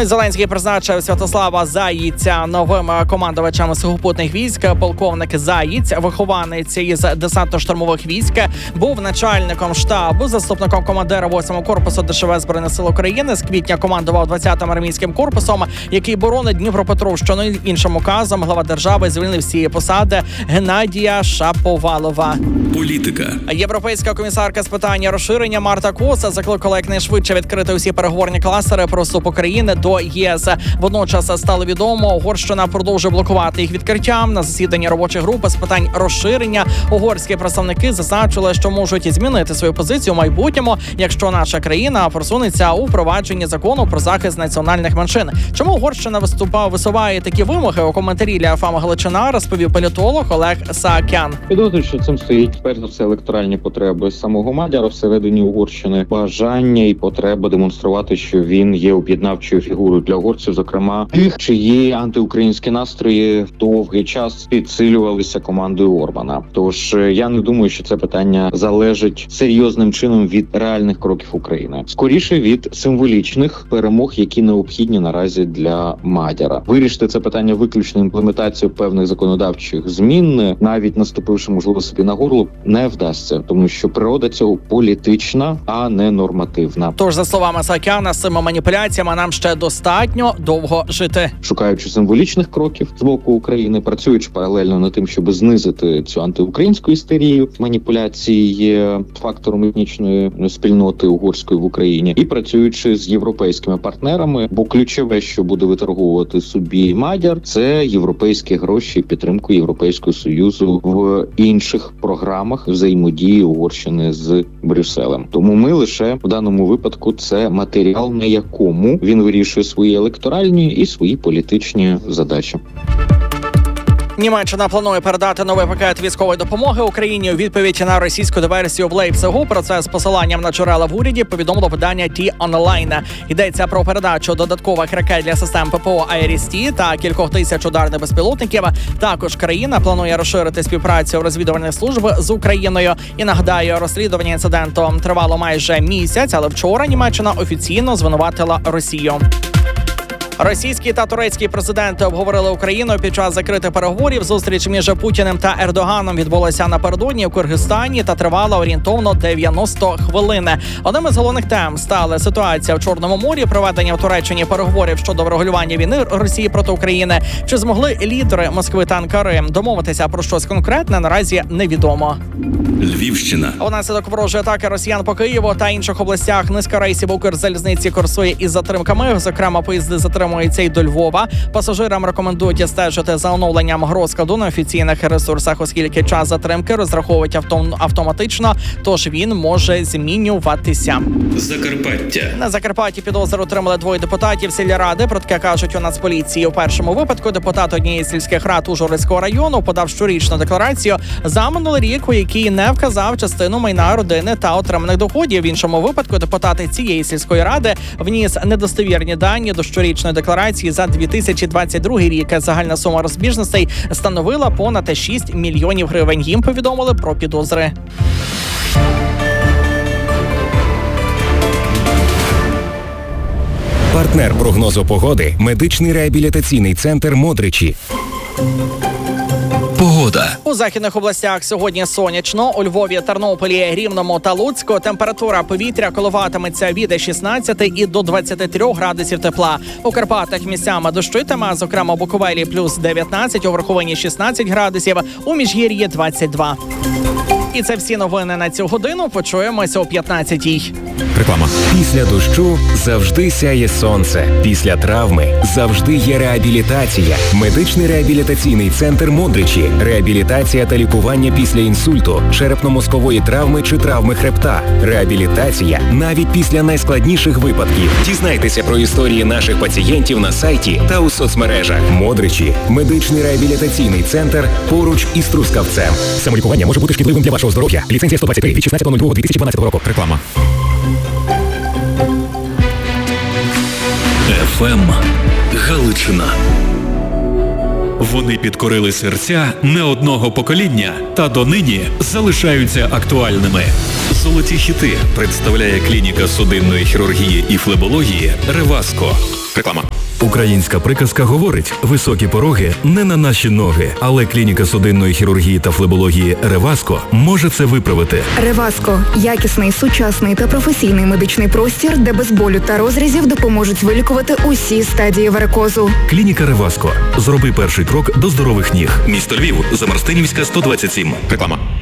Зеленський призначив Святослава Заїця новим командувачем сухопутних військ. Полковник Заїць, вихованець із десантно-штурмових військ, був начальником штабу, заступником командира 8-го корпусу ДШВ Збройних сил України. З квітня командував 20-м армійським корпусом, який боронить Дніпропетровщину. Іншим указом глава держави звільнив з цієї посади Геннадія Шаповалова. Політика. Європейська комісарка з питання розширення Марта Коса закликала якнайшвидше відкрити усі переговорні кластери про вступ України до ЄС. Водночас стало відомо, Угорщина продовжує блокувати їх відкриттям. На засіданні робочої групи з питань розширення угорські представники зазначили, що можуть змінити свою позицію в майбутньому, якщо наша країна просунеться у впровадженні закону про захист національних меншин. Чому Угорщина висуває такі вимоги? У коментарі для ФАМ Галичина розповів політолог Олег Саакян. Підозрюю, що цим стоїть перш за все електоральні потреби самого Мадяра всередині Угорщини, бажання і потреба демонструвати, що він є об'єднавчою фігурою для угорців, зокрема тих, чиї антиукраїнські настрої довгий час підсилювалися командою Орбана. Тож я не думаю, що це питання залежить серйозним чином від реальних кроків України, скоріше від символічних перемог, які необхідні наразі для Мадяра. Вирішити це питання виключно імплементацією певних законодавчих змін, навіть наступивши можливо собі на горло, не вдасться, тому що природа цього політична, а не нормативна. Тож, за словами Саакяна, з цими маніпуляціями нам ще достатньо довго жити. Шукаючи символічних кроків з боку України, працюючи паралельно над тим, щоб знизити цю антиукраїнську істерію, маніпуляції є фактором етнічної спільноти угорської в Україні, і працюючи з європейськими партнерами, бо ключове, що буде виторговувати собі Мадяр, це європейські гроші і підтримку Європейського Союзу в інших програмах взаємодії Угорщини з Брюсселем. Тому ми лише в даному випадку це матеріал, на якому він вирішує свої електоральні і свої політичні задачі. Німеччина планує передати новий пакет військової допомоги Україні у відповідь на російську диверсію в Лейпцигу. Про це з посиланням на джерела в уряді повідомило видання T-Online. Йдеться про передачу додаткових ракет для систем ППО «Айріс-Ті» та кількох тисяч ударних безпілотників. Також країна планує розширити співпрацю розвідувальних служб з Україною. І нагадаю, розслідування інциденту тривало майже місяць, але вчора Німеччина офіційно звинуватила Росію. Російський та турецький президенти обговорили Україну під час закритих переговорів. Зустріч між Путіним та Ердоганом відбулася напередодні в Киргизстані та тривала орієнтовно 90 хвилин. Одним із головних тем стала ситуація в Чорному морі, проведення в Туреччині переговорів щодо врегулювання війни Росії проти України. Чи змогли лідери Москви та Анкари домовитися про щось конкретне, наразі невідомо. Львівщина. Внаслідок ворожої атаки росіян по Києву та інших областях низка рейсів Укрзалізниці курсує із затримками. Зокрема, поїзди затримуються й до Львова. Пасажирам рекомендують стежити за оновленням розкладу на офіційних ресурсах, оскільки час затримки розраховують автоматично, тож він може змінюватися. Закарпаття. На Закарпатті підозру отримали двоє депутатів сільради. Про таке кажуть у Нацполіції. У першому випадку депутат однієї з сільських рад Ужгородського району подав щорічну декларацію за минулий рік, у якій не вказав частину майна родини та отриманих доходів. В іншому випадку депутати цієї сільської ради вніс недостовірні дані до щорічної декларації за 2022 рік. Загальна сума розбіжностей становила понад 6 мільйонів гривень. Їм повідомили про підозри. Партнер прогнозу погоди – медичний реабілітаційний центр «Модричі». Погода. У західних областях сьогодні сонячно. У Львові, Тернополі, Рівному та Луцьку температура повітря коливатиметься від 16 і до 23 градусів тепла. У Карпатах місцями дощитиме, зокрема у Буковелі плюс 19, у Верховині 16 градусів, у Міжгір'ї 22. І це всі новини на цю годину. Почуємося о 15-й. Реклама. Після дощу завжди сяє сонце. Після травми завжди є реабілітація. Медичний реабілітаційний центр «Модричі». Реабілітація та лікування після інсульту, черепно-мозкової травми чи травми хребта. Реабілітація навіть після найскладніших випадків. Дізнайтеся про історії наших пацієнтів на сайті та у соцмережах. «Модричі» – медичний реабілітаційний центр поруч із Трускавцем. Самолікування може бути шкідливим для вашого здоров'я. Ліцензія 123 від 16.02.2012 року. Реклама. ФМ Галичина. Вони підкорили серця не одного покоління та донині залишаються актуальними. Золоті хіти представляє клініка судинної хірургії і флебології «Реваско». Реклама. Українська приказка говорить: високі пороги не на наші ноги, але клініка судинної хірургії та флебології «Реваско» може це виправити. Реваско – якісний, сучасний та професійний медичний простір, де без болю та розрізів допоможуть вилікувати усі стадії варикозу. Клініка «Реваско». Зроби перший крок до здорових ніг. Місто Львів, Замарстинівська, 127. Реклама.